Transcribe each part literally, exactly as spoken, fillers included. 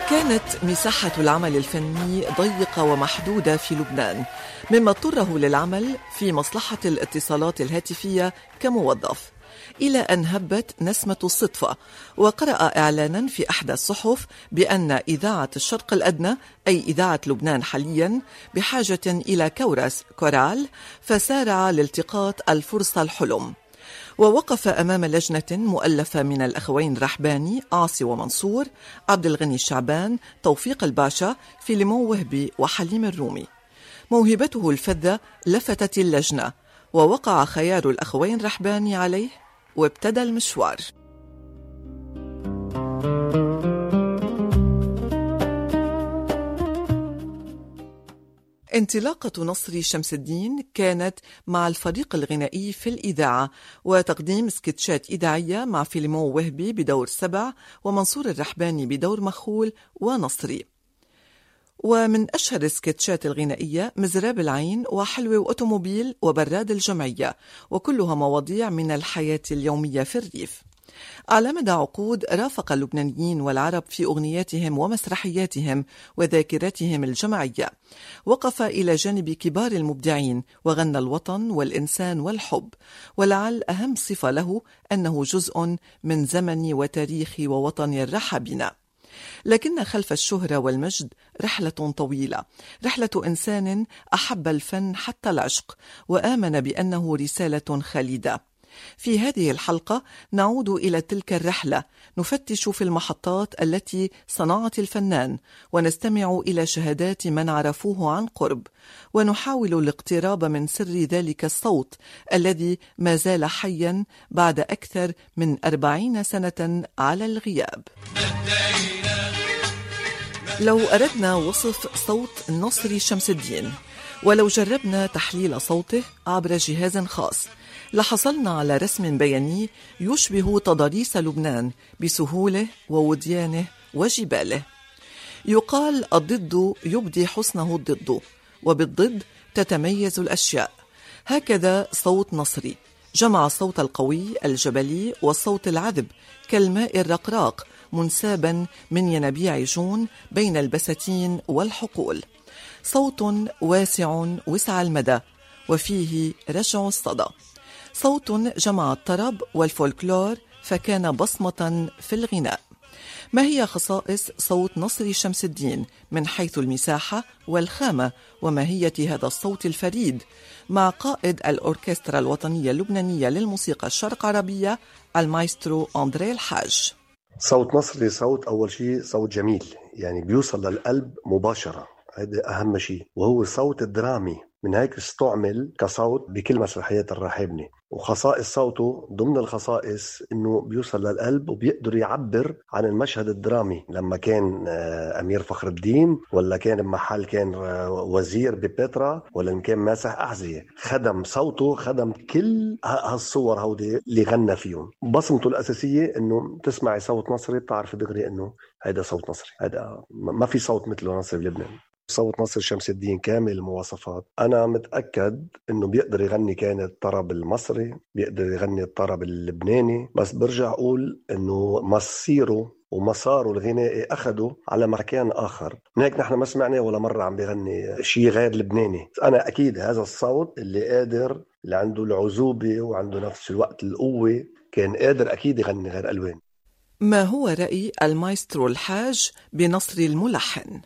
كانت مساحة العمل الفني ضيقة ومحدودة في لبنان، مما اضطره للعمل في مصلحة الاتصالات الهاتفية كموظف، إلى أن هبت نسمة الصدفة وقرأ إعلانا في أحدى الصحف بأن إذاعة الشرق الأدنى أي إذاعة لبنان حاليا بحاجة إلى كورس كورال، فسارع لالتقاط الفرصة الحلم، ووقف أمام لجنة مؤلفة من الأخوين رحباني عاصي ومنصور، عبد الغني الشعبان، توفيق الباشا، فيليمون وهبي وحليم الرومي. موهبته الفذة لفتت اللجنة، ووقع خيار الأخوين رحباني عليه وابتدى المشوار. انطلاقة نصري شمس الدين كانت مع الفريق الغنائي في الإذاعة وتقديم سكتشات إذاعية مع فيليمون وهبي بدور سبع ومنصور الرحباني بدور مخول ونصري. ومن أشهر السكتشات الغنائية مزراب العين وحلوة وأوتوموبيل وبراد الجمعية، وكلها مواضيع من الحياة اليومية في الريف. على مدى عقود رافق اللبنانيين والعرب في أغنياتهم ومسرحياتهم وذاكرتهم الجماعية، وقف إلى جانب كبار المبدعين وغنى الوطن والإنسان والحب، ولعل أهم صفة له أنه جزء من زمن وتاريخ ووطن رحى بنا. لكن خلف الشهرة والمجد رحلة طويلة، رحلة إنسان أحب الفن حتى العشق وآمن بأنه رسالة خالدة. في هذه الحلقة نعود إلى تلك الرحلة، نفتش في المحطات التي صنعت الفنان، ونستمع إلى شهادات من عرفوه عن قرب، ونحاول الاقتراب من سر ذلك الصوت الذي ما زال حيا بعد أكثر من أربعين سنة على الغياب. لو أردنا وصف صوت نصري شمس الدين، ولو جربنا تحليل صوته عبر جهاز خاص، لحصلنا على رسم بياني يشبه تضاريس لبنان بسهوله ووديانه وجباله. يقال الضد يبدي حسنه الضد، وبالضد تتميز الأشياء. هكذا صوت نصري جمع الصوت القوي الجبلي والصوت العذب كالماء الرقراق منسابا من ينابيع جون بين البساتين والحقول. صوت واسع وسع المدى وفيه رجع الصدى. صوت جمع الطرب والفولكلور فكان بصمة في الغناء. ما هي خصائص صوت نصري شمس الدين من حيث المساحة والخامة وماهية هذا الصوت الفريد؟ مع قائد الأوركسترا الوطنية اللبنانية للموسيقى الشرق عربية المايسترو أندري الحاج. صوت نصري صوت أول شيء صوت جميل، يعني بيوصل للقلب مباشرة، هذا أهم شيء، وهو صوت الدرامي، من هيك استعمل كصوت بكل مسرحيات الراحبني. وخصائص صوته ضمن الخصائص انه بيوصل للقلب وبيقدر يعبر عن المشهد الدرامي، لما كان امير فخر الدين، ولا كان بمحل كان وزير ببترا، ولا كان ماسح احذية، خدم صوته خدم كل هالصور هودي اللي غنى فيهم. بصمته الاساسيه انه تسمعي صوت نصري بتعرف دغري انه هذا صوت نصري، هذا ما في صوت مثله نصري بلبنان. صوت نصر شمس الدين كامل المواصفات. أنا متأكد إنه بيقدر يغني كان الطرب المصري، بيقدر يغني الطرب اللبناني، بس برجع أقول إنه مصيره ومساره الغنائي أخده على مكان آخر. من هيك نحن ما سمعنا ولا مرة عم بيغني شيء غير لبناني. أنا أكيد هذا الصوت اللي قادر، اللي عنده العذوبة وعنده نفس الوقت القوة، كان قادر أكيد يغني غير ألوان. ما هو رأي المايسترو الحاج بنصري الملحن؟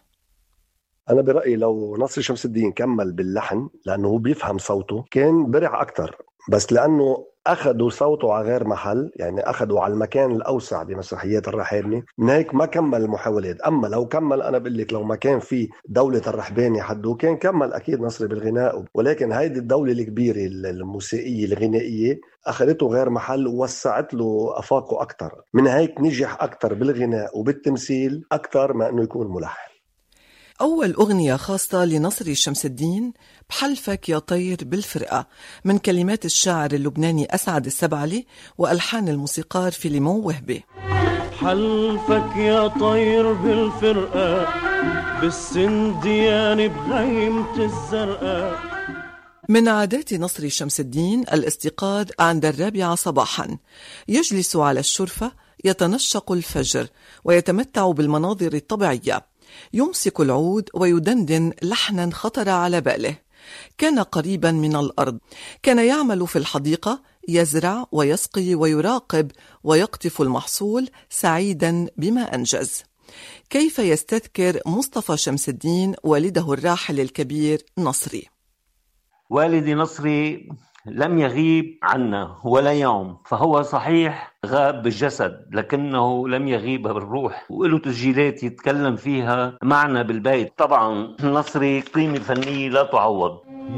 أنا برأيي لو نصري شمس الدين كمل باللحن، لأنه هو بيفهم صوته، كان برع أكتر، بس لأنه أخذوا صوته على غير محل، يعني أخذوا على المكان الأوسع بمسرحيات الرحباني، من هيك ما كمل المحاولات. أما لو كمل، أنا بقول لك لو ما كان في دولة الرحباني حده، كان كمل أكيد نصري بالغناء. ولكن هيدي الدولة الكبيرة الموسيقية الغنائية أخذته غير محل ووسعت له أفاقه أكتر، من هيك نجح أكتر بالغناء وبالتمثيل أكتر ما أنه يكون ملحن. أول أغنية خاصة لنصري شمس الدين بحلفك يا طير بالفرقة، من كلمات الشاعر اللبناني أسعد السبعلي وألحان الموسيقار فيليمون وهبي. حلفك يا طير بالفرقة بالسنديان بغيمة الزرقاء. من عادات نصري شمس الدين الاستيقاظ عند الرابعة صباحا، يجلس على الشرفة يتنشق الفجر ويتمتع بالمناظر الطبيعية. يمسك العود ويدندن لحنا خطر على باله. كان قريبا من الأرض، كان يعمل في الحديقة، يزرع ويسقي ويراقب ويقطف المحصول، سعيدا بما أنجز. كيف يستذكر مصطفى شمس الدين والده الراحل الكبير نصري؟ والدي نصري لم يغيب عنا ولا يوم، فهو صحيح غاب بالجسد لكنه لم يغيب بالروح، وله تسجيلات يتكلم فيها معنا بالبيت. طبعا نصري قيمة فنية لا تعوض،